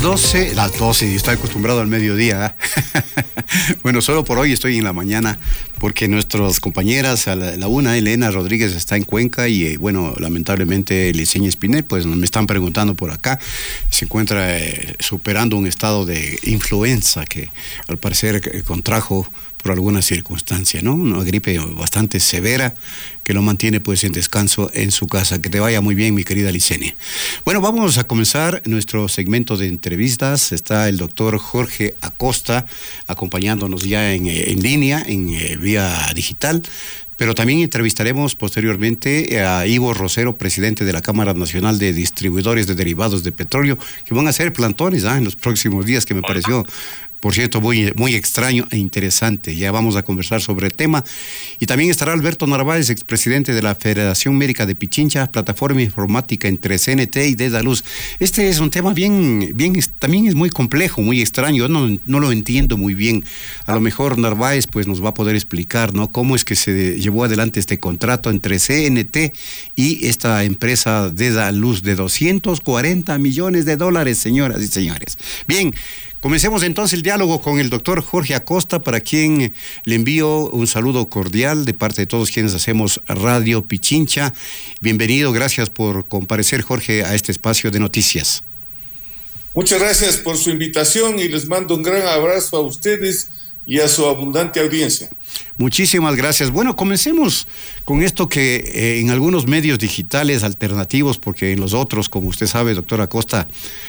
las 12, estoy acostumbrado al mediodía. Bueno, solo por hoy estoy en la mañana porque nuestras compañeras, una, Elena Rodríguez, está en Cuenca y bueno, lamentablemente Liceña Espinel, pues me están preguntando por acá, se encuentra superando un estado de influenza que al parecer contrajo por alguna circunstancia, ¿no? Una gripe bastante severa que lo mantiene pues en descanso en su casa. Que te vaya muy bien, mi querida Licenia. Bueno, vamos a comenzar nuestro segmento de entrevistas. Está el doctor Jorge Acosta acompañándonos ya en línea, en vía digital. Pero también entrevistaremos posteriormente a Ivo Rosero, presidente de la Cámara Nacional de Distribuidores de Derivados de Petróleo, que van a hacer plantones en los próximos días, que me pareció, por cierto, muy extraño e interesante. Ya vamos a conversar sobre el tema. Y también estará Alberto Narváez, expresidente de la Federación Médica de Pichincha, plataforma informática entre CNT y Dedaluz. Este es un tema también es muy complejo, muy extraño. Yo no lo entiendo muy bien. A lo mejor Narváez pues nos va a poder explicar, ¿no?, cómo es que se llevó adelante este contrato entre CNT y esta empresa Dedaluz de $240 millones, señoras y señores. Bien. Comencemos entonces el diálogo con el doctor Jorge Acosta, para quien le envío un saludo cordial de parte de todos quienes hacemos Radio Pichincha. Bienvenido, gracias por comparecer, Jorge, a este espacio de noticias. Muchas gracias por su invitación y les mando un gran abrazo a ustedes y a su abundante audiencia. Muchísimas gracias. Bueno, comencemos con esto que en algunos medios digitales alternativos, porque en los otros, como usted sabe, doctor Acosta,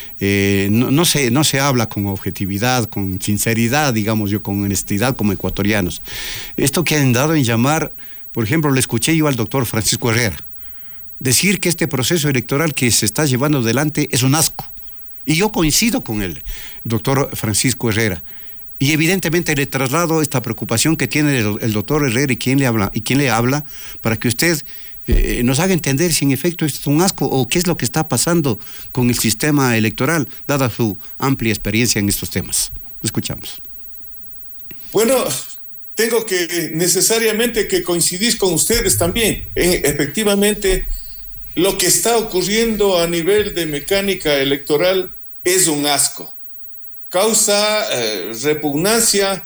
no se habla con objetividad, con sinceridad, digamos yo, con honestidad como ecuatorianos. Esto que han dado en llamar, por ejemplo, le escuché yo al doctor Francisco Herrera decir que este proceso electoral que se está llevando adelante es un asco. Y yo coincido con el doctor Francisco Herrera. Y evidentemente le traslado esta preocupación que tiene el doctor Herrera y quien le habla, para que usted nos haga entender si en efecto es un asco o qué es lo que está pasando con el sistema electoral, dada su amplia experiencia en estos temas. Lo escuchamos. Bueno, tengo que necesariamente que coincidir con ustedes también. Efectivamente, lo que está ocurriendo a nivel de mecánica electoral es un asco. Causa repugnancia,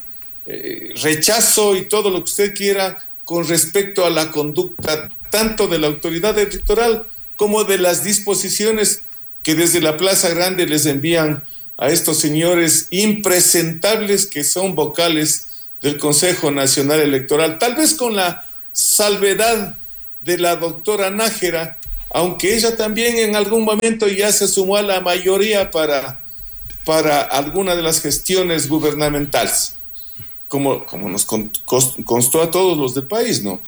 rechazo y todo lo que usted quiera con respecto a la conducta tanto de la autoridad electoral como de las disposiciones que desde la Plaza Grande les envían a estos señores impresentables que son vocales del Consejo Nacional Electoral. Tal vez con la salvedad de la doctora Nájera, aunque ella también en algún momento ya se sumó a la mayoría para alguna de las gestiones gubernamentales, como nos constó a todos los del país, ¿no?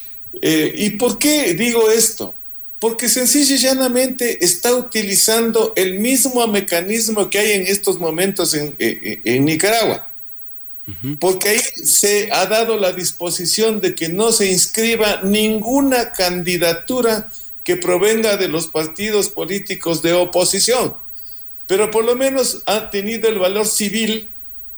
¿Y por qué digo esto? Porque sencilla y llanamente está utilizando el mismo mecanismo que hay en estos momentos en Nicaragua. Porque ahí se ha dado la disposición de que no se inscriba ninguna candidatura que provenga de los partidos políticos de oposición. Pero por lo menos ha tenido el valor civil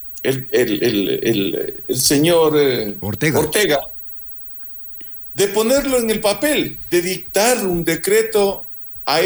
el señor Ortega de ponerlo en el papel, de dictar un decreto a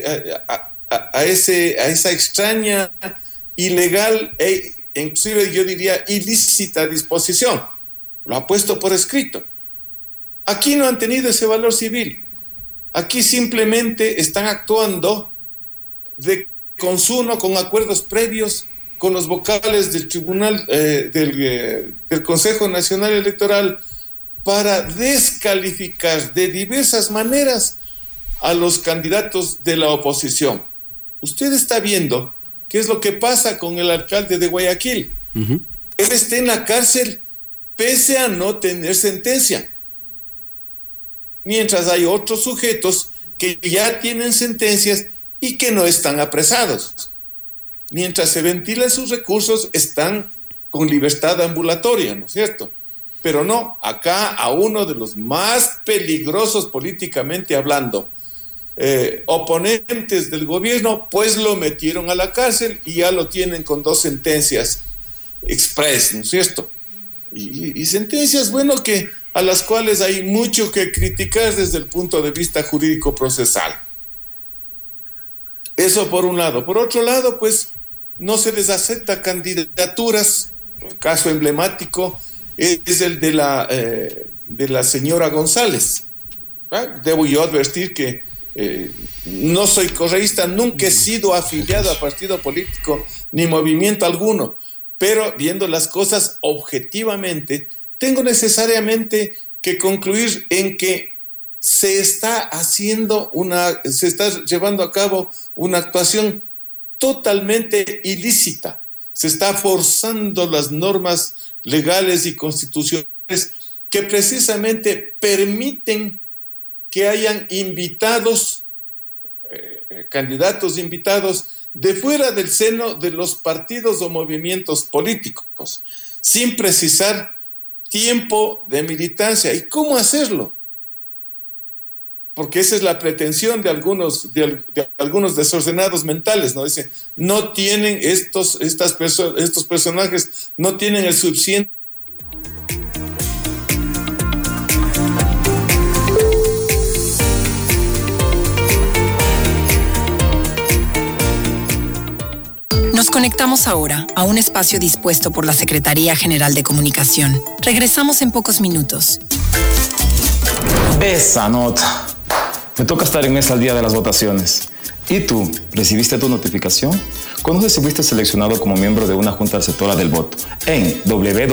esa extraña, ilegal e inclusive yo diría ilícita disposición. Lo ha puesto por escrito. Aquí no han tenido ese valor civil. Aquí simplemente están actuando de consumo, con acuerdos previos con los vocales del Tribunal del Consejo Nacional Electoral para descalificar de diversas maneras a los candidatos de la oposición. Usted está viendo qué es lo que pasa con el alcalde de Guayaquil. Él está en la cárcel pese a no tener sentencia, mientras hay otros sujetos que ya tienen sentencias y que no están apresados. Mientras se ventilan sus recursos, están con libertad ambulatoria, ¿no es cierto? Pero no, acá a uno de los más peligrosos políticamente hablando, oponentes del gobierno, pues lo metieron a la cárcel y ya lo tienen con 2 sentencias express, ¿no es cierto? Y sentencias, bueno, que a las cuales hay mucho que criticar desde el punto de vista jurídico procesal. Eso por un lado. Por otro lado, pues, no se les acepta candidaturas. El caso emblemático es el de la señora González. Debo yo advertir que no soy correísta, nunca he sido afiliado a partido político ni movimiento alguno, pero viendo las cosas objetivamente, tengo necesariamente que concluir en que se está llevando a cabo una actuación totalmente ilícita. Se está forzando las normas legales y constitucionales que precisamente permiten que hayan invitados, candidatos invitados de fuera del seno de los partidos o movimientos políticos, sin precisar tiempo de militancia. ¿Y cómo hacerlo? Porque esa es la pretensión de algunos desordenados mentales, ¿no? Dicen, no tienen estos personajes, no tienen el suficiente. Nos conectamos ahora a un espacio dispuesto por la Secretaría General de Comunicación. Regresamos en pocos minutos. Esa nota. Me toca estar en mesa al día de las votaciones. ¿Y tú? ¿Recibiste tu notificación? Conoce si fuiste seleccionado como miembro de una junta receptora del voto en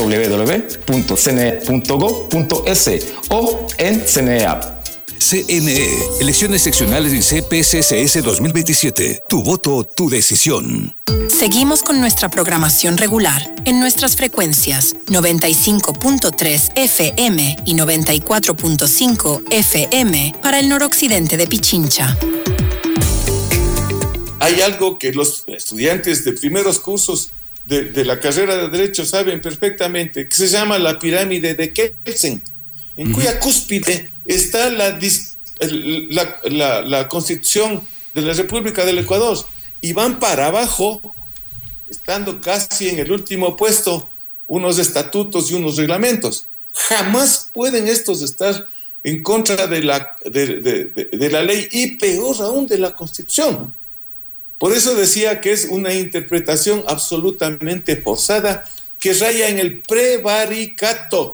www.cne.gov.es o en CNE App. CNE, elecciones seccionales y CPCCS 2027. Tu voto, tu decisión. Seguimos con nuestra programación regular en nuestras frecuencias 95.3 FM y 94.5 FM para el noroccidente de Pichincha. Hay algo que los estudiantes de primeros cursos de la carrera de Derecho saben perfectamente, que se llama la pirámide de Kelsen, en cuya cúspide está la Constitución de la República del Ecuador, y van para abajo, estando casi en el último puesto, unos estatutos y unos reglamentos. Jamás pueden estos estar en contra de la ley y peor aún de la Constitución. Por eso decía que es una interpretación absolutamente forzada que raya en el prevaricato.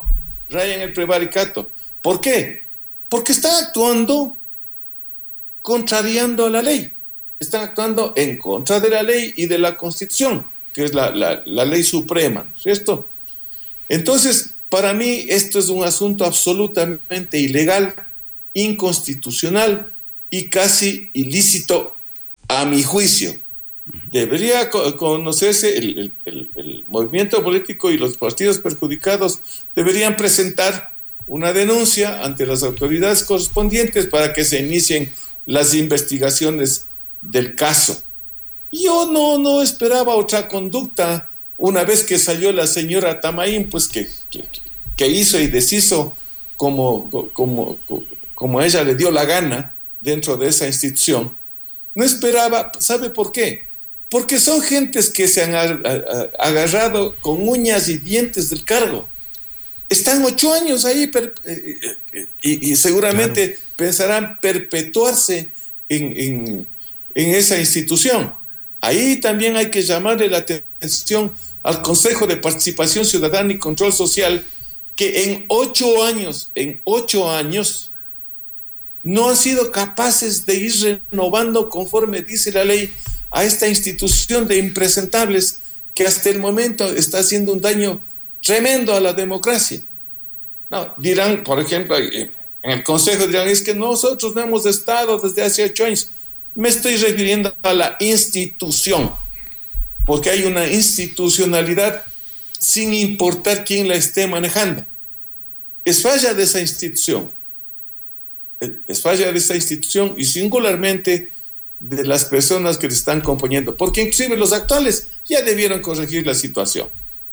¿Por qué? Porque está actuando contrariando a la ley. Están actuando en contra de la ley y de la Constitución, que es la ley suprema, ¿no es cierto? Entonces, para mí esto es un asunto absolutamente ilegal, inconstitucional y casi ilícito a mi juicio. Debería conocerse el movimiento político, y los partidos perjudicados deberían presentar una denuncia ante las autoridades correspondientes para que se inicien las investigaciones del caso. Yo no esperaba otra conducta una vez que salió la señora Tamaín, pues que hizo y deshizo como a ella le dio la gana dentro de esa institución. No esperaba, ¿sabe por qué? Porque son gentes que se han agarrado con uñas y dientes del cargo. Están 8 años ahí y seguramente claro, pensarán perpetuarse en esa institución. Ahí también hay que llamarle la atención al Consejo de Participación Ciudadana y Control Social, que en 8 años no han sido capaces de ir renovando, conforme dice la ley, a esta institución de impresentables que hasta el momento está haciendo un daño tremendo a la democracia. No, dirán, por ejemplo, en el Consejo dirán, es que nosotros no hemos estado desde hace 8 años. Me estoy refiriendo a la institución, porque hay una institucionalidad sin importar quién la esté manejando. Es falla de esa institución. Es falla de esa institución y singularmente de las personas que le están componiendo, porque inclusive los actuales ya debieron corregir la situación.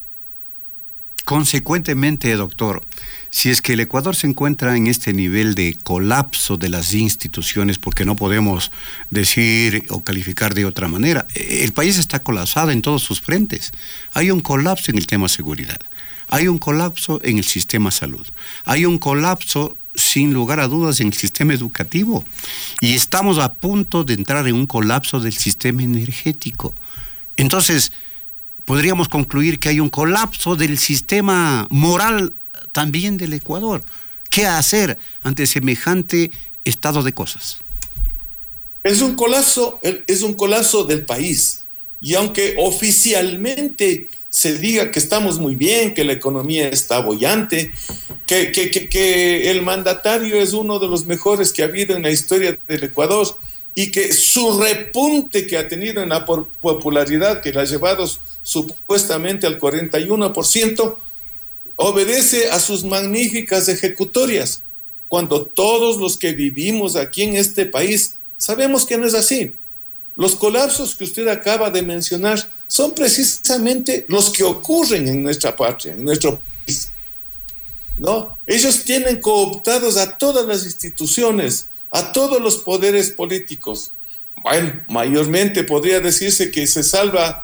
Consecuentemente, doctor, si es que el Ecuador se encuentra en este nivel de colapso de las instituciones, porque no podemos decir o calificar de otra manera, el país está colapsado en todos sus frentes. Hay un colapso en el tema seguridad, hay un colapso en el sistema salud, hay un colapso sin lugar a dudas en el sistema educativo, y estamos a punto de entrar en un colapso del sistema energético. Entonces, podríamos concluir que hay un colapso del sistema moral también del Ecuador. ¿Qué hacer ante semejante estado de cosas? Es un colapso del país. Y aunque oficialmente se diga que estamos muy bien, que la economía está boyante, que el mandatario es uno de los mejores que ha habido en la historia del Ecuador y que su repunte que ha tenido en la popularidad, que la ha llevado supuestamente al 41%, obedece a sus magníficas ejecutorias, cuando todos los que vivimos aquí en este país sabemos que no es así. Los colapsos que usted acaba de mencionar son precisamente los que ocurren en nuestra patria, en nuestro país, ¿no? Ellos tienen cooptados a todas las instituciones, a todos los poderes políticos. Bueno, mayormente podría decirse que se salva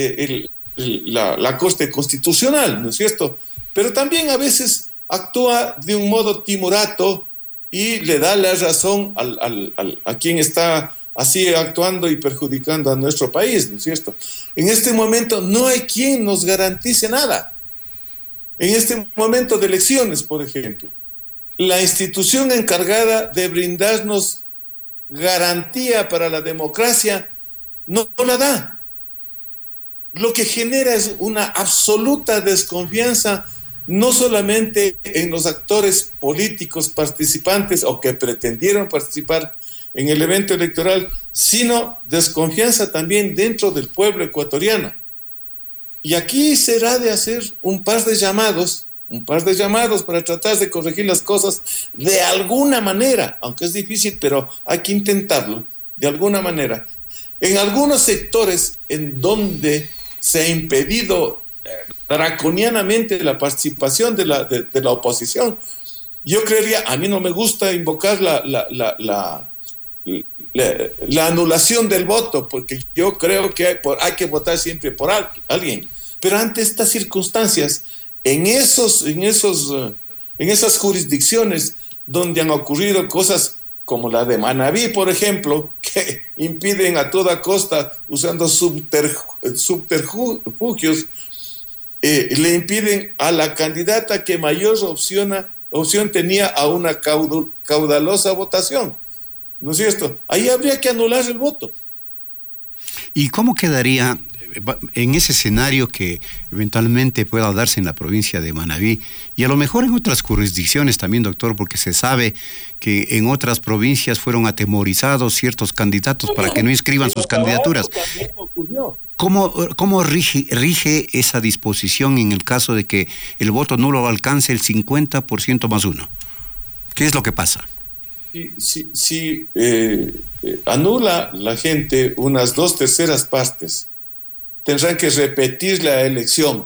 la Corte Constitucional, ¿no es cierto? Pero también a veces actúa de un modo timorato y le da la razón a quien está así actuando y perjudicando a nuestro país, ¿no es cierto? En este momento no hay quien nos garantice nada. En este momento de elecciones, por ejemplo, la institución encargada de brindarnos garantía para la democracia no la da. Lo que genera es una absoluta desconfianza, no solamente en los actores políticos participantes o que pretendieron participar en el evento electoral, sino desconfianza también dentro del pueblo ecuatoriano. Y aquí será de hacer un par de llamados para tratar de corregir las cosas de alguna manera, aunque es difícil, pero hay que intentarlo de alguna manera. En algunos sectores en donde se ha impedido draconianamente la participación de la oposición, yo creería, a mí no me gusta invocar la anulación del voto, porque yo creo que hay que votar siempre por alguien, pero ante estas circunstancias, en esas jurisdicciones donde han ocurrido cosas como la de Manabí, por ejemplo, que impiden a toda costa, usando subterfugios, le impiden a la candidata que mayor opción tenía a una caudalosa votación, ¿no es cierto? Ahí habría que anular el voto. ¿Y cómo quedaría en ese escenario que eventualmente pueda darse en la provincia de Manabí y a lo mejor en otras jurisdicciones también, doctor, porque se sabe que en otras provincias fueron atemorizados ciertos candidatos para que no inscriban sus candidaturas? ¿Cómo rige esa disposición en el caso de que el voto nulo alcance el 50% más uno? ¿Qué es lo que pasa? Si anula la gente unas 2/3 partes, tendrán que repetir la elección,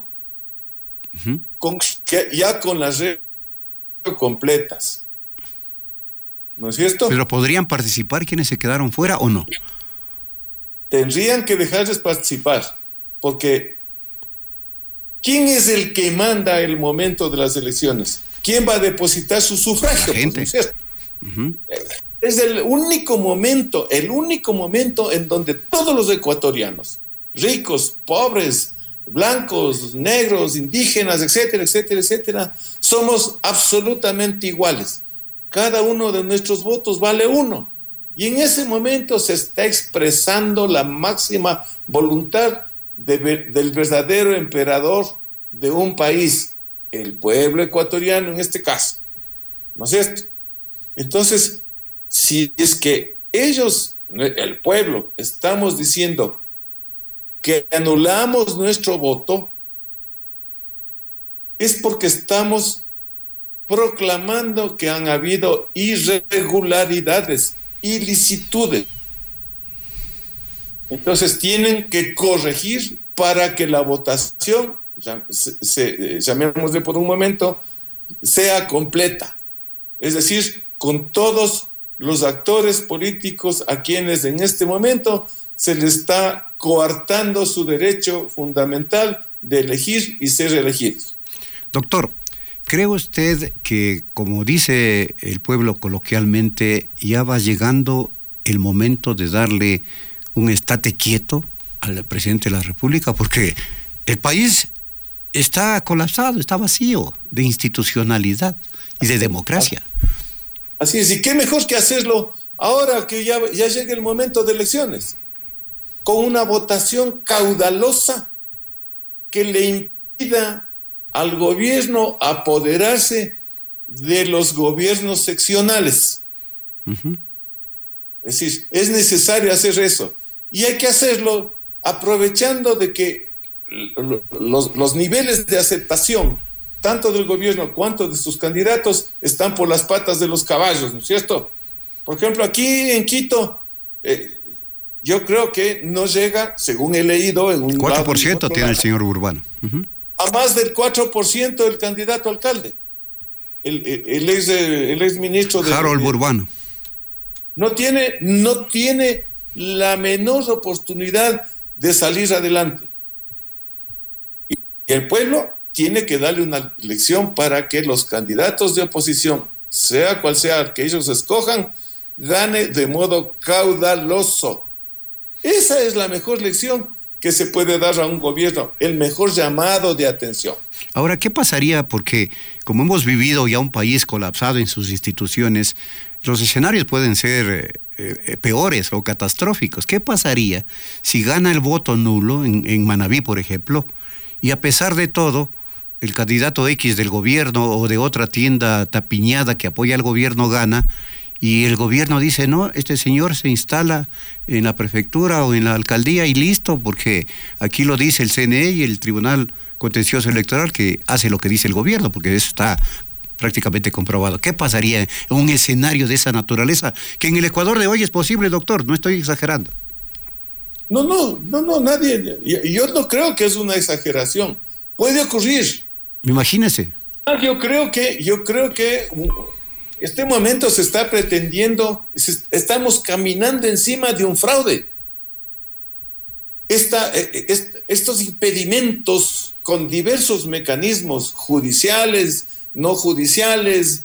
ya con las reglas completas, ¿no es cierto? ¿Pero podrían participar quienes se quedaron fuera o no? Tendrían que dejarles participar, porque ¿quién es el que manda el momento de las elecciones? ¿Quién va a depositar su sufragio? La gente. Pues, ¿no es cierto? Es el único momento en donde todos los ecuatorianos, ricos, pobres, blancos, negros, indígenas, etcétera, etcétera, etcétera, somos absolutamente iguales. Cada uno de nuestros votos vale uno. Y en ese momento se está expresando la máxima voluntad del verdadero emperador de un país, el pueblo ecuatoriano en este caso, ¿no es cierto? Entonces, si es que ellos, el pueblo, estamos diciendo que anulamos nuestro voto, es porque estamos proclamando que han habido irregularidades, ilicitudes. Entonces tienen que corregir para que la votación, llamémosle por un momento, sea completa. Es decir, con todos los actores políticos a quienes en este momento se les está coartando su derecho fundamental de elegir y ser elegidos. Doctor, ¿cree usted que, como dice el pueblo coloquialmente, ya va llegando el momento de darle un estate quieto al presidente de la República, porque el país está colapsado, está vacío de institucionalidad y de democracia. Así es, y qué mejor que hacerlo ahora que ya llega el momento de elecciones, con una votación caudalosa que le impida al gobierno apoderarse de los gobiernos seccionales. Uh-huh. Es decir, es necesario hacer eso. Y hay que hacerlo aprovechando de que los niveles de aceptación, tanto del gobierno cuanto de sus candidatos, están por las patas de los caballos, ¿no es cierto? Por ejemplo, aquí en Quito, yo creo que no llega, según he leído... en un 4% tiene el señor Burbano. Uh-huh. A más del 4% del candidato alcalde. El ex ministro de... Harold Burbano. No tiene la menor oportunidad de salir adelante. Y el pueblo tiene que darle una lección para que los candidatos de oposición, sea cual sea que ellos escojan, gane de modo caudaloso. Esa es la mejor lección que se puede dar a un gobierno, el mejor llamado de atención. Ahora, ¿qué pasaría? Porque como hemos vivido ya un país colapsado en sus instituciones, los escenarios pueden ser peores o catastróficos. ¿Qué pasaría si gana el voto nulo en Manabí, por ejemplo, y a pesar de todo, el candidato X del gobierno o de otra tienda tapiñada que apoya al gobierno gana, y el gobierno dice, no, este señor se instala en la prefectura o en la alcaldía y listo, porque aquí lo dice el CNE y el Tribunal Contencioso Electoral, que hace lo que dice el gobierno, porque eso está prácticamente comprobado? ¿Qué pasaría en un escenario de esa naturaleza? Que en el Ecuador de hoy es posible, doctor, no estoy exagerando. No, nadie, yo no creo que es una exageración. Puede ocurrir. Imagínese. Yo creo que este momento se está pretendiendo, estamos caminando encima de un fraude. Estos impedimentos con diversos mecanismos judiciales, no judiciales,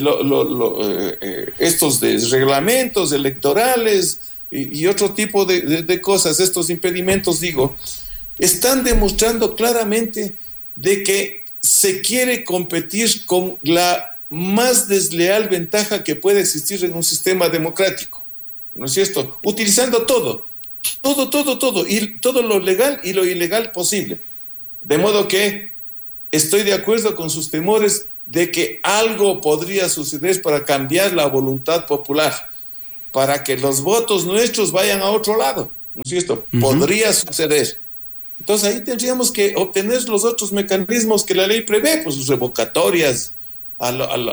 estos de reglamentos electorales y otro tipo de cosas, estos impedimentos, digo, están demostrando claramente de que se quiere competir con la más desleal ventaja que puede existir en un sistema democrático, ¿no es cierto? Utilizando todo, y todo lo legal y lo ilegal posible. De modo que estoy de acuerdo con sus temores de que algo podría suceder para cambiar la voluntad popular, para que los votos nuestros vayan a otro lado, ¿no es cierto? Uh-huh. Podría suceder. Entonces ahí tendríamos que obtener los otros mecanismos que la ley prevé, pues revocatorias a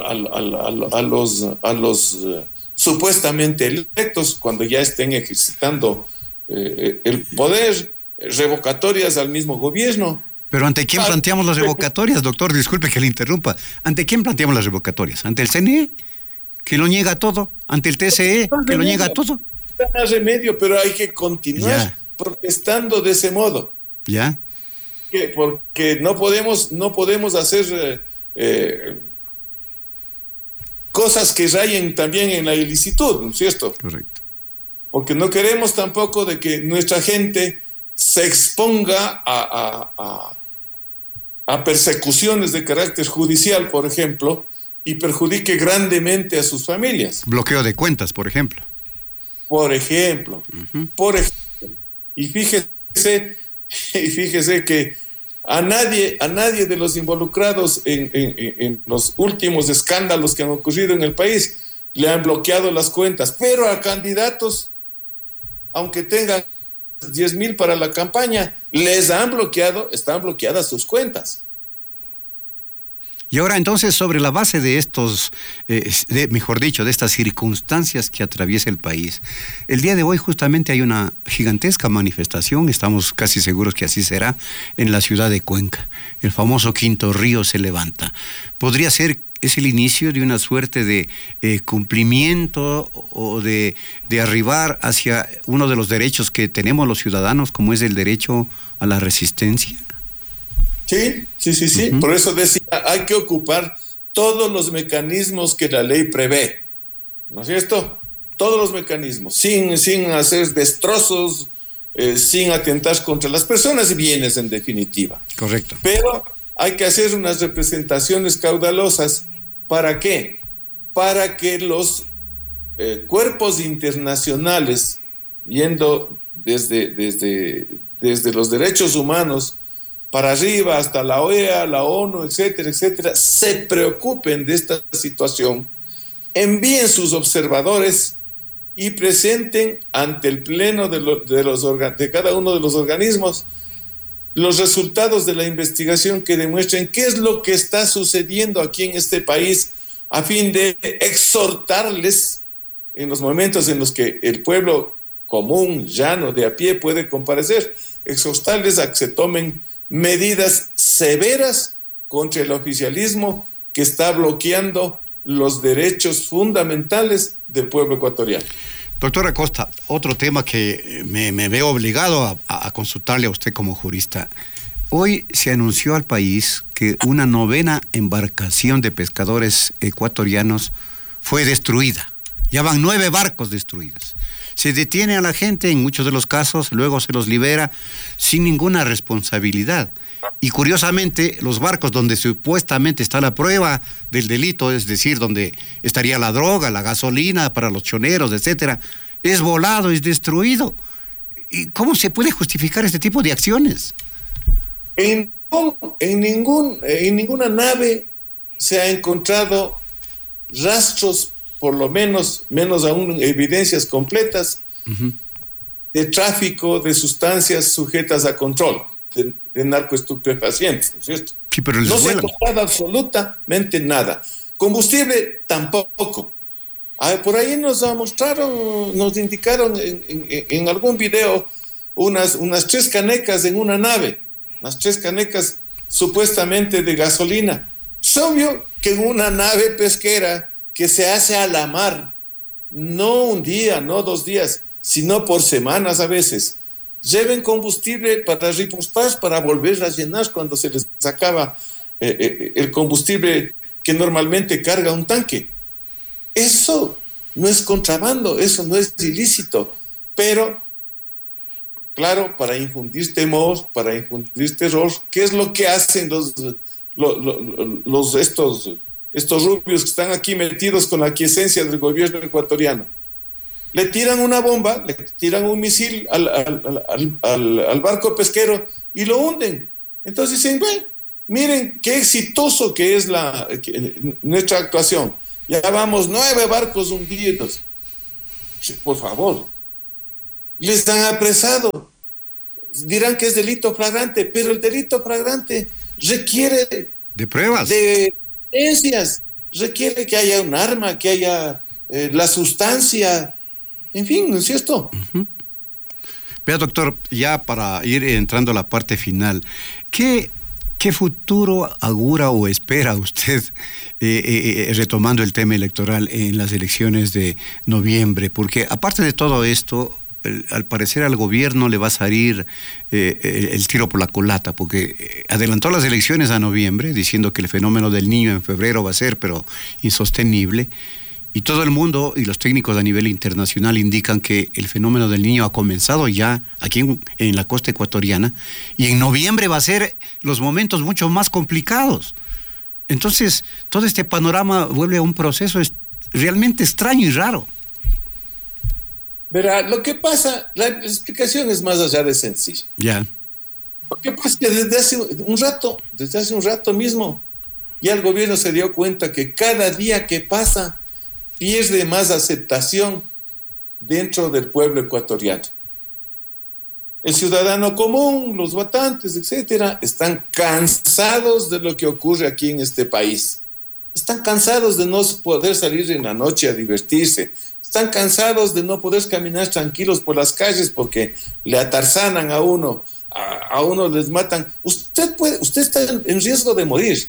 los supuestamente electos cuando ya estén ejercitando el poder, revocatorias al mismo gobierno. Pero ¿ante quién planteamos las revocatorias, doctor? Disculpe que le interrumpa. ¿Ante quién planteamos las revocatorias? ¿Ante el CNE, que lo niega todo? ¿Ante el TCE, que lo niega todo? No hay más remedio, pero hay que continuar protestando de ese modo. ¿Ya? Porque no podemos hacer cosas que rayen también en la ilicitud, ¿no es cierto? Correcto. Porque no queremos tampoco de que nuestra gente se exponga a persecuciones de carácter judicial, por ejemplo, y perjudique grandemente a sus familias. Bloqueo de cuentas, por ejemplo. Por ejemplo. Y fíjese que a nadie de los involucrados en los últimos escándalos que han ocurrido en el país le han bloqueado las cuentas, pero a candidatos, aunque tengan 10,000 para la campaña, están bloqueadas sus cuentas. Y ahora entonces, sobre la base de estos, mejor dicho, de estas circunstancias que atraviesa el país, el día de hoy justamente hay una gigantesca manifestación, estamos casi seguros que así será, en la ciudad de Cuenca. El famoso Quinto Río se levanta. ¿Podría ser, es el inicio de una suerte de cumplimiento o de arribar hacia uno de los derechos que tenemos los ciudadanos, como es el derecho a la resistencia? Sí. Uh-huh. Por eso decía, hay que ocupar todos los mecanismos que la ley prevé, ¿no es cierto? Todos los mecanismos, sin hacer destrozos sin atentar contra las personas y bienes en definitiva. Correcto. Pero hay que hacer unas representaciones caudalosas. ¿Para qué? Para que los cuerpos internacionales, yendo desde los derechos humanos para arriba hasta la OEA, la ONU, etcétera, etcétera, se preocupen de esta situación, envíen sus observadores y presenten ante el pleno de cada uno de los organismos los resultados de la investigación que demuestren qué es lo que está sucediendo aquí en este país, a fin de exhortarles en los momentos en los que el pueblo común, llano, de a pie puede comparecer, exhortarles a que se tomen medidas severas contra el oficialismo que está bloqueando los derechos fundamentales del pueblo ecuatoriano. Doctor Acosta, otro tema que me veo obligado a consultarle a usted como jurista. Hoy se anunció al país que una 9ª embarcación de pescadores ecuatorianos fue destruida. Ya van 9 barcos destruidos. Se detiene a la gente en muchos de los casos, luego se los libera sin ninguna responsabilidad. Y curiosamente, los barcos donde supuestamente está la prueba del delito, es decir, donde estaría la droga, la gasolina para los choneros, etcétera, es volado, es destruido. ¿Y cómo se puede justificar este tipo de acciones? En ninguna nave se ha encontrado rastros, por lo menos aún evidencias completas, de tráfico de sustancias sujetas a control, de narcoestupefacientes, ¿no es cierto? Sí, pero no se ha encontrado absolutamente nada. Combustible tampoco. Por ahí nos mostraron, nos indicaron en algún video unas 3 canecas en una nave, unas 3 canecas supuestamente de gasolina. Es obvio que en una nave pesquera que se hace a la mar, no un día, no 2 días, sino por semanas a veces, lleven combustible para repostar, para volver a llenar cuando se les acaba el combustible que normalmente carga un tanque. Eso no es contrabando, eso no es ilícito, pero claro, para infundir temor, para infundir terror, ¿qué es lo que hacen estos rubios que están aquí metidos con la aquiescencia del gobierno ecuatoriano? Le tiran una bomba, le tiran un misil al barco pesquero y lo hunden. Entonces dicen, bueno, miren qué exitoso que es nuestra actuación. Ya vamos 9 barcos hundidos. Por favor. Les han apresado. Dirán que es delito flagrante, pero el delito flagrante requiere de pruebas, de evidencias, requiere que haya un arma, que haya la sustancia, en fin, ¿no es cierto? Vea, doctor, ya para ir entrando a la parte final, ¿qué futuro augura o espera usted, retomando el tema electoral en las elecciones de noviembre? Porque aparte de todo esto, al parecer al gobierno le va a salir el tiro por la culata, porque adelantó las elecciones a noviembre, diciendo que el fenómeno del Niño en febrero va a ser, pero insostenible. Y todo el mundo y los técnicos a nivel internacional indican que el fenómeno del Niño ha comenzado ya aquí en la costa ecuatoriana, y en noviembre va a ser los momentos mucho más complicados. Entonces, todo este panorama vuelve a un proceso realmente extraño y raro. Verá, lo que pasa, la explicación es más allá de sencilla. Ya. Lo que pasa es que desde hace un rato mismo, ya el gobierno se dio cuenta que cada día que pasa pierde más aceptación dentro del pueblo ecuatoriano. El ciudadano común, los votantes, etcétera, están cansados de lo que ocurre aquí en este país. Están cansados de no poder salir en la noche a divertirse. Están cansados de no poder caminar tranquilos por las calles porque le atarzanan a uno, a uno les matan. Usted está en riesgo de morir,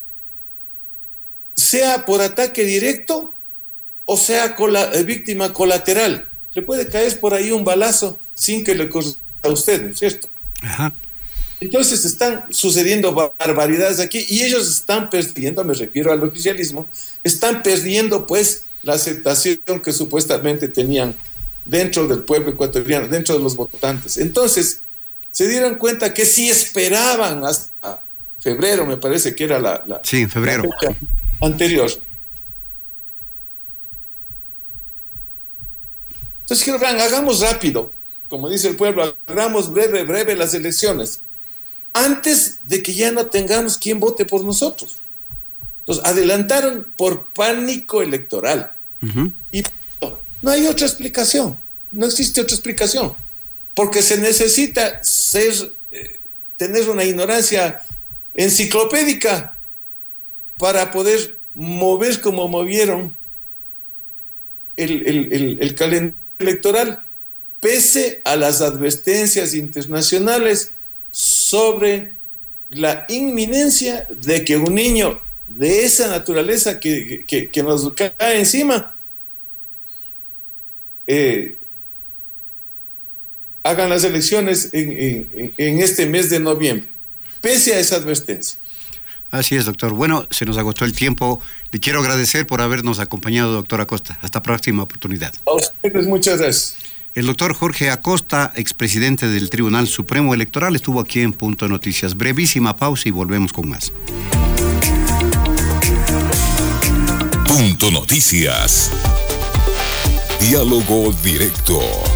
sea por ataque directo o sea víctima colateral. Le puede caer por ahí un balazo sin que le corresponda a usted, ¿no es cierto? Ajá. Entonces están sucediendo barbaridades aquí y ellos están perdiendo, me refiero al oficialismo, están perdiendo pues la aceptación que supuestamente tenían dentro del pueblo ecuatoriano, dentro de los votantes. Entonces, se dieron cuenta que si esperaban hasta febrero, me parece que era sí, en febrero. La fecha anterior. Entonces, quiero vean, hagamos rápido, como dice el pueblo, hagamos breve las elecciones, antes de que ya no tengamos quien vote por nosotros. Entonces, adelantaron por pánico electoral. Y no hay otra explicación, no existe otra explicación, porque se necesita tener una ignorancia enciclopédica para poder mover como movieron el calendario electoral, pese a las advertencias internacionales sobre la inminencia de que un niño de esa naturaleza que nos cae encima hagan las elecciones en este mes de noviembre, pese a esa advertencia. Así es, doctor. Bueno, se nos agotó el tiempo. Le quiero agradecer por habernos acompañado, doctor Acosta. Hasta próxima oportunidad. A ustedes, muchas gracias. El doctor Jorge Acosta, expresidente del Tribunal Supremo Electoral, estuvo aquí en Punto Noticias. Brevísima pausa y volvemos con más. Punto Noticias. Diálogo directo.